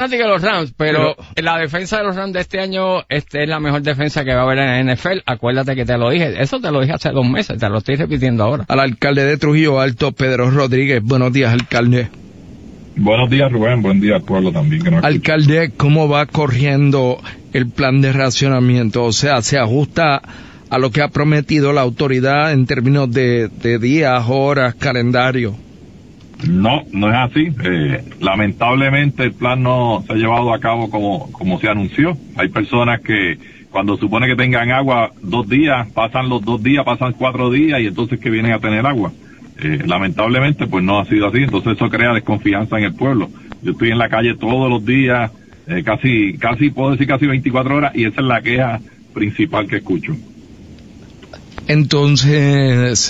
fanático de los Rams, pero la defensa de los Rams de este año es la mejor defensa que va a haber en la NFL. Acuérdate que te lo dije. Eso te lo dije hace 2 meses. Te lo estoy repitiendo ahora. Al alcalde de Trujillo Alto, Pedro Rodríguez. Buenos días, alcalde. Buenos días, Rubén. Buen día al pueblo también. Alcalde, ¿cómo va corriendo el plan de racionamiento? O sea, ¿se ajusta a lo que ha prometido la autoridad en términos de días, horas, calendario? No, no es así. Lamentablemente el plan no se ha llevado a cabo como se anunció. Hay personas que cuando supone que tengan agua 2 días, pasan los 2 días, pasan 4 días y entonces que vienen a tener agua. Lamentablemente pues no ha sido así, entonces eso crea desconfianza en el pueblo. Yo estoy en la calle todos los días, casi puedo decir casi 24 horas, y esa es la queja principal que escucho. Entonces,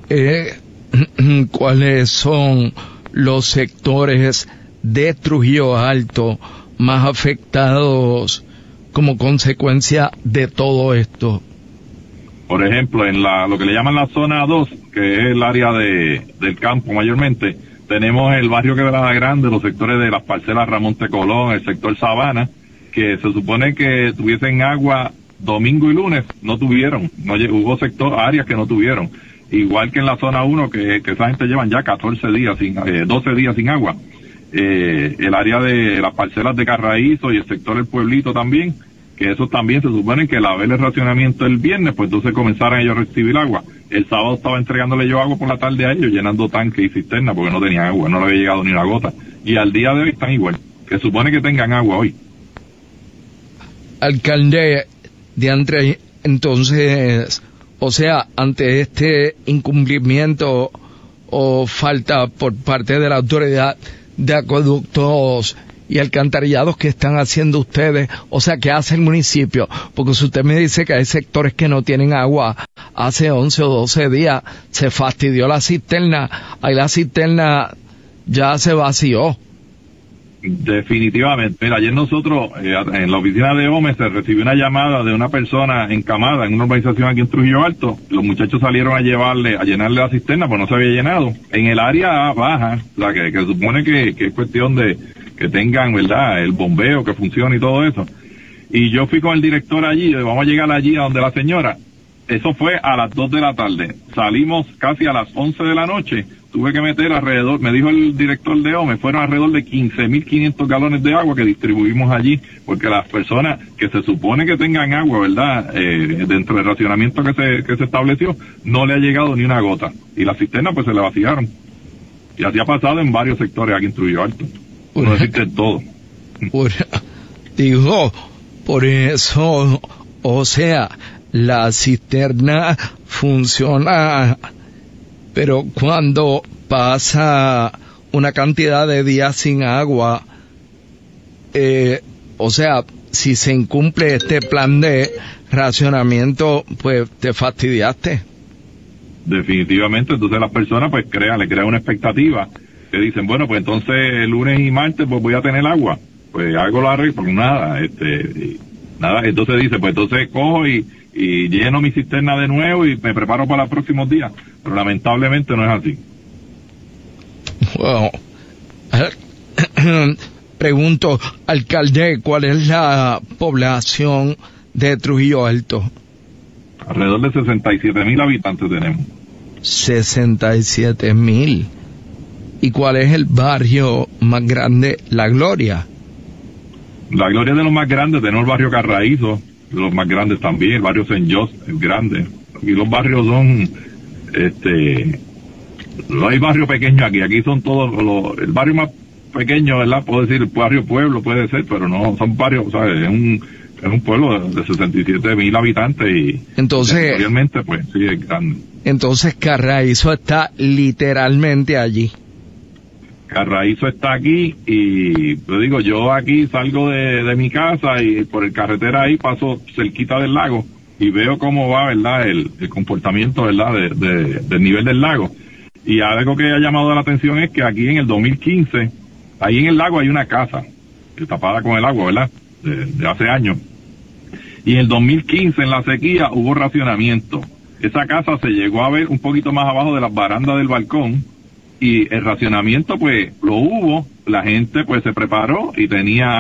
¿cuáles son los sectores de Trujillo Alto más afectados como consecuencia de todo esto? Por ejemplo, en lo que le llaman la zona 2, que es el área del campo mayormente, tenemos el barrio Quebrada Grande, los sectores de las parcelas Ramón T. Colón, el sector Sabana, que se supone que tuviesen agua domingo y lunes, no tuvieron, hubo áreas que no tuvieron. Igual que en la zona 1, que esa gente llevan ya 12 días sin agua. El área de las parcelas de Carraízo y el sector del Pueblito también, que eso también se supone que al haber el racionamiento el viernes, pues entonces comenzaran ellos a recibir agua. El sábado estaba entregándole yo agua por la tarde a ellos, llenando tanques y cisternas, porque no tenían agua, no le había llegado ni una gota. Y al día de hoy están igual, que supone que tengan agua hoy. Alcalde Diantre, entonces, o sea, ante este incumplimiento o falta por parte de la autoridad de acueductos y alcantarillados que están haciendo ustedes, o sea, ¿qué hace el municipio? Porque si usted me dice que hay sectores que no tienen agua hace 11 o 12 días, se fastidió la cisterna, ahí la cisterna ya se vació. Definitivamente. Mira, ayer nosotros, en la oficina de OME, se recibió una llamada de una persona encamada en una urbanización aquí en Trujillo Alto. Los muchachos salieron a llenarle la cisterna, pues no se había llenado. En el área baja, o sea, que supone que es cuestión de que tengan, ¿verdad?, el bombeo que funcione y todo eso. Y yo fui con el director allí, vamos a llegar allí a donde la señora. Eso fue a las 2 de la tarde. Salimos casi a las 11 de la noche. Tuve que meter alrededor, me dijo el director de OME, fueron alrededor de 15.500 galones de agua que distribuimos allí, porque las personas que se supone que tengan agua, ¿verdad?, dentro del racionamiento que se estableció, no le ha llegado ni una gota. Y las cisternas pues se le vaciaron. Y así ha pasado en varios sectores aquí en Trujillo Alto. No existe todo. Por eso, o sea, la cisterna funciona, pero cuando pasa una cantidad de días sin agua, o sea, si se incumple este plan de racionamiento, pues te fastidiaste. Definitivamente, entonces las personas pues le crean una expectativa, que dicen, bueno, pues entonces el lunes y martes pues voy a tener agua, pues hago la arreglo, porque nada, entonces dice, pues entonces cojo y lleno mi cisterna de nuevo y me preparo para los próximos días, pero lamentablemente no es así. Bueno, pregunto, alcalde, ¿cuál es la población de Trujillo Alto? Alrededor de 67,000 habitantes tenemos. 67,000. ¿Y cuál es el barrio más grande? La Gloria. La Gloria es de los más grandes, tenemos el barrio Carraízo, de los más grandes también, el barrio Saint Jos, el grande. Aquí los barrios son, no hay barrio pequeño aquí son todos el barrio más pequeño, ¿verdad? Puedo decir, el barrio Pueblo puede ser, pero no, son barrios, ¿sabes? Es un pueblo de 67,000 habitantes y entonces, realmente pues sí es grande. Entonces Carraízo está literalmente allí. Carraízo está aquí y te digo, yo aquí salgo de mi casa y por el carretera ahí paso cerquita del lago y veo cómo va, ¿verdad?, el comportamiento, ¿verdad?, del nivel del lago. Y algo que ha llamado la atención es que aquí en el 2015, ahí en el lago hay una casa tapada con el agua, ¿verdad?, de hace años. Y en el 2015, en la sequía, hubo racionamiento. Esa casa se llegó a ver un poquito más abajo de las barandas del balcón y el racionamiento pues lo hubo, la gente pues se preparó y tenía